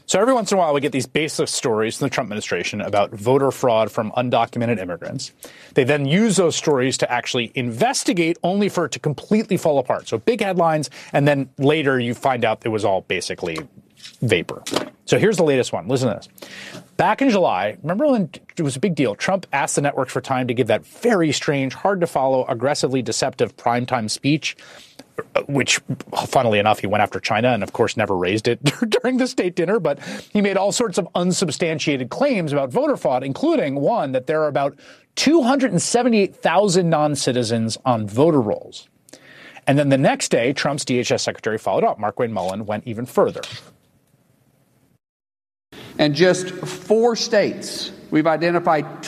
So every once in a while, we get these baseless stories from the Trump administration about voter fraud from undocumented immigrants. They then use those stories to actually investigate, only for it to completely fall apart. So big headlines, and then later you find out it was all basically vapor. So here's the latest one. Listen to this. Back in July, remember when it was a big deal? Trump asked the networks for time to give that very strange, hard to follow, aggressively deceptive primetime speech, which, funnily enough, he went after China and, of course, never raised it during the state dinner. But he made all sorts of unsubstantiated claims about voter fraud, including one that there are about 278,000 non-citizens on voter rolls. And then the next day, Trump's DHS secretary followed up. Markwayne Mullin went even further. And just 4 states, we've identified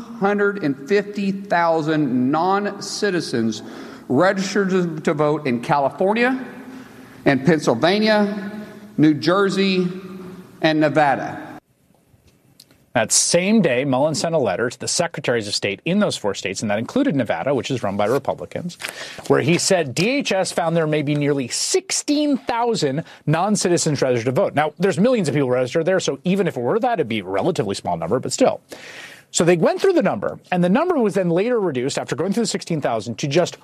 250,000 non-citizens registered to vote in California and Pennsylvania, New Jersey, and Nevada. That same day, Mullin sent a letter to the secretaries of state in those 4 states, and that included Nevada, which is run by Republicans, where he said DHS found there may be nearly 16,000 non-citizens registered to vote. Now, there's millions of people registered there, so even if it were that, it'd be a relatively small number, but still. So they went through the number, and the number was then later reduced after going through the 16,000 to just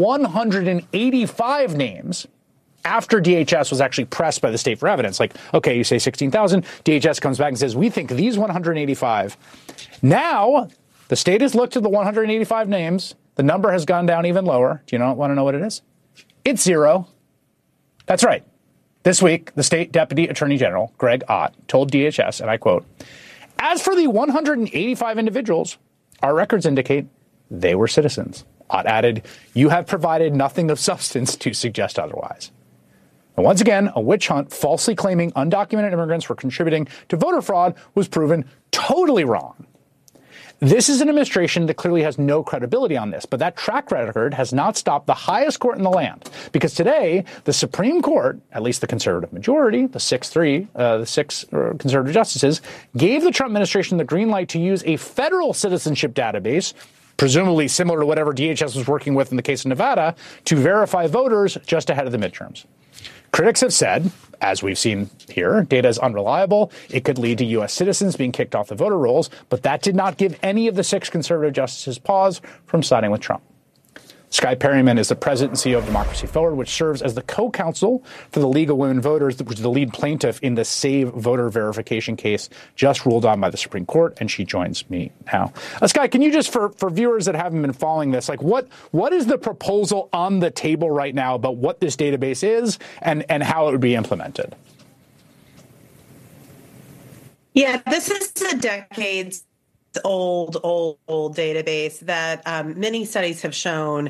185 names after DHS was actually pressed by the state for evidence. Like, okay, you say 16,000, DHS comes back and says, we think these 185. Now, the state has looked at the 185 names. The number has gone down even lower. Do you want to know what it is? It's 0. That's right. This week, the state deputy attorney general, Greg Ott, told DHS, and I quote, as for the 185 individuals, our records indicate they were citizens. Ott added, you have provided nothing of substance to suggest otherwise. And once again, a witch hunt falsely claiming undocumented immigrants were contributing to voter fraud was proven totally wrong. This is an administration that clearly has no credibility on this, but that track record has not stopped the highest court in the land. Because today, the Supreme Court, at least the conservative majority, the 6-3, the 6 conservative justices, gave the Trump administration the green light to use a federal citizenship database, presumably similar to whatever DHS was working with in the case of Nevada, to verify voters just ahead of the midterms. Critics have said, as we've seen here, data is unreliable. It could lead to U.S. citizens being kicked off the voter rolls, but that did not give any of the 6 conservative justices pause from siding with Trump. Skye Perryman is the president and CEO of Democracy Forward, which serves as the co-counsel for the League of Women Voters, which is the lead plaintiff in the Save Voter Verification case just ruled on by the Supreme Court, and she joins me now. Skye, can you just, for viewers that haven't been following this, like what is the proposal on the table right now about what this database is and how it would be implemented? Yeah, this is a decades old database that many studies have shown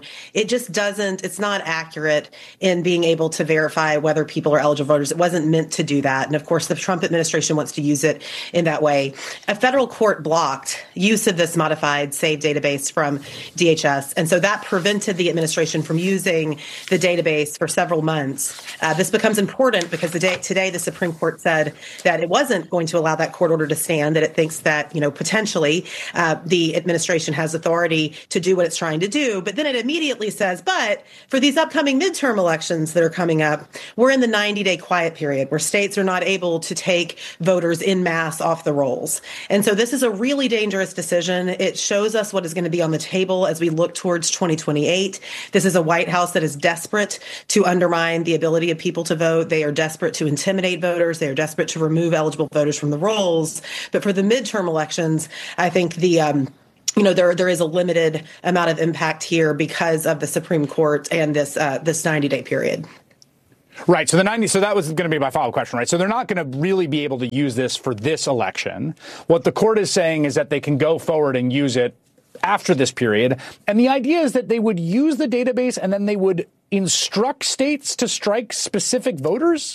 it's not accurate in being able to verify whether people are eligible voters. It wasn't meant to do that. And of course, the Trump administration wants to use it in that way. A federal court blocked use of this modified SAVE database from DHS. And so that prevented the administration from using the database for several months. This becomes important because today the Supreme Court said that it wasn't going to allow that court order to stand, that it thinks that, potentially the administration has authority to do what it's trying to do. But then it immediately says, but for these upcoming midterm elections that are coming up, we're in the 90-day quiet period where states are not able to take voters en masse off the rolls. And so this is a really dangerous decision. It shows us what is going to be on the table as we look towards 2028. This is a White House that is desperate to undermine the ability of people to vote. They are desperate to intimidate voters. They are desperate to remove eligible voters from the rolls. But for the midterm elections, I think there is a limited amount of impact here because of the Supreme Court and this 90-day period. Right. So that was going to be my follow-up question, right? So they're not going to really be able to use this for this election. What the court is saying is that they can go forward and use it after this period. And the idea is that they would use the database and then they would instruct states to strike specific voters?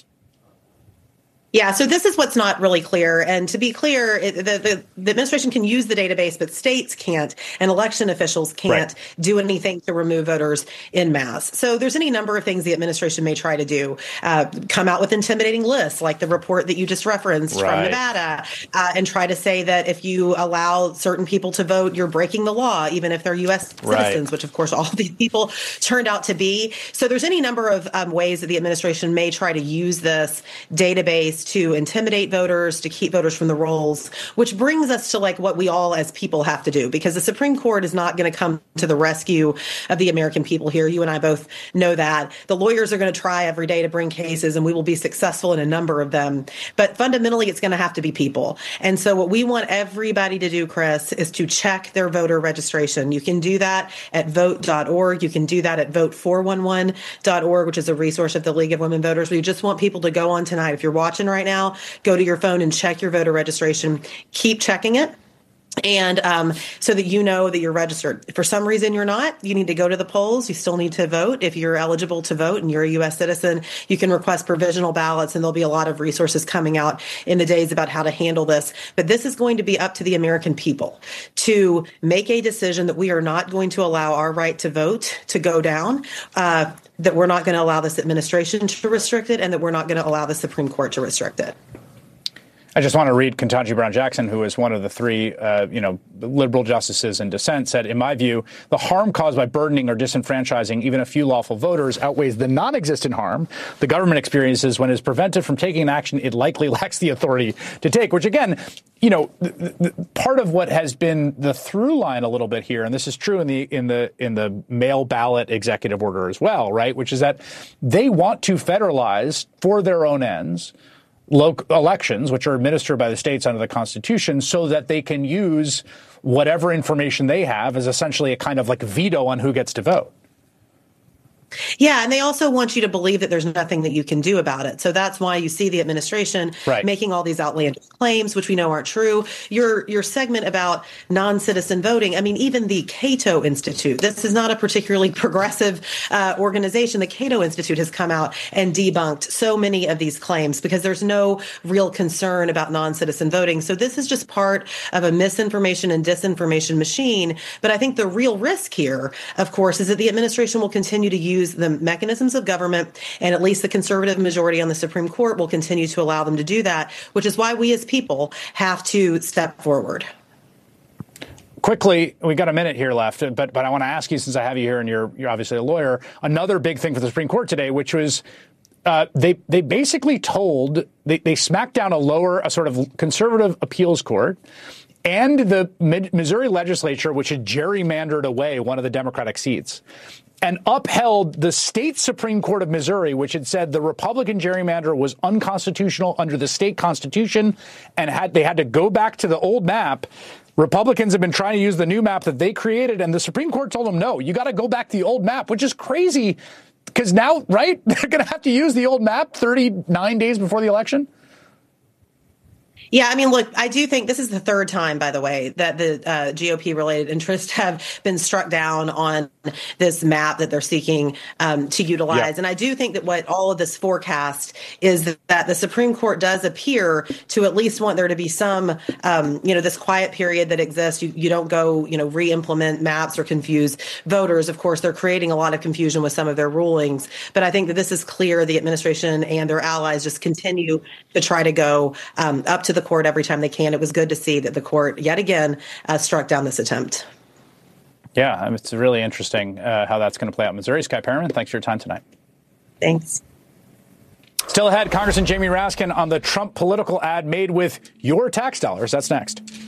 Yeah, so this is what's not really clear. And to be clear, the administration can use the database, but states can't, and election officials can't do anything to remove voters en masse. So there's any number of things the administration may try to do. Come out with intimidating lists, like the report that you just referenced from Nevada, and try to say that if you allow certain people to vote, you're breaking the law, even if they're U.S. citizens, which, of course, all these people turned out to be. So there's any number of ways that the administration may try to use this database database to intimidate voters, to keep voters from the rolls, which brings us to like what we all as people have to do, because the Supreme Court is not going to come to the rescue of the American people here. You and I both know that. The lawyers are going to try every day to bring cases, and we will be successful in a number of them. But fundamentally, it's going to have to be people. And so what we want everybody to do, Chris, is to check their voter registration. You can do that at vote.org. You can do that at vote411.org, which is a resource of the League of Women Voters. We just want people to go on tonight. If you're watching right now, go to your phone and check your voter registration. Keep checking it. And so that you know that you're registered. If for some reason you're not, you need to go to the polls. You still need to vote. If you're eligible to vote and you're a U.S. citizen, you can request provisional ballots, and there'll be a lot of resources coming out in the days about how to handle this. But this is going to be up to the American people to make a decision that we are not going to allow our right to vote to go down, that we're not going to allow this administration to restrict it, and that we're not going to allow the Supreme Court to restrict it. I just want to read Ketanji Brown Jackson, who is one of the three, liberal justices in dissent, said, in my view, the harm caused by burdening or disenfranchising even a few lawful voters outweighs the non-existent harm the government experiences when it is prevented from taking an action it likely lacks the authority to take, which, again, part of what has been the through line a little bit here, and this is true in the mail ballot executive order as well, right, which is that they want to federalize for their own ends local elections, which are administered by the states under the Constitution, so that they can use whatever information they have as essentially a kind of like veto on who gets to vote. Yeah, and they also want you to believe that there's nothing that you can do about it. So that's why you see the administration making all these outlandish claims, which we know aren't true. Your segment about non-citizen voting, I mean, even the Cato Institute, this is not a particularly progressive organization. The Cato Institute has come out and debunked so many of these claims because there's no real concern about non-citizen voting. So this is just part of a misinformation and disinformation machine. But I think the real risk here, of course, is that the administration will continue to use the mechanisms of government, and at least the conservative majority on the Supreme Court will continue to allow them to do that, which is why we as people have to step forward. Quickly, we got a minute here left, but I want to ask you, since I have you here and you're obviously a lawyer, another big thing for the Supreme Court today, which was they basically they smacked down a sort of conservative appeals court and the Missouri legislature, which had gerrymandered away one of the Democratic seats, and upheld the state Supreme Court of Missouri, which had said the Republican gerrymander was unconstitutional under the state constitution, and they had to go back to the old map. Republicans have been trying to use the new map that they created, and the Supreme Court told them, no, you got to go back to the old map, which is crazy because now, right, they're going to have to use the old map 39 days before the election. Yeah, I mean, look, I do think this is the third time, by the way, that the GOP-related interests have been struck down on this map that they're seeking to utilize. Yeah. And I do think that what all of this forecast is that the Supreme Court does appear to at least want there to be some, this quiet period that exists. You don't go, re-implement maps or confuse voters. Of course, they're creating a lot of confusion with some of their rulings. But I think that this is clear. The administration and their allies just continue to try to go up to the court every time they can. It was good to see that the court yet again struck down this attempt. Yeah, it's really interesting how that's going to play out in Missouri. Skye Perryman, thanks for your time tonight. Thanks. Still ahead, Congressman Jamie Raskin on the Trump political ad made with your tax dollars. That's next.